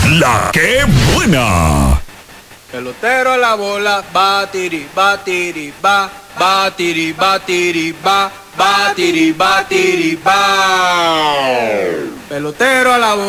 La que buena. Pelotero a la bola, batiri, batiri, ba, batiri, batiri, ba, batiri, batiri, ba. Pelotero a la bola.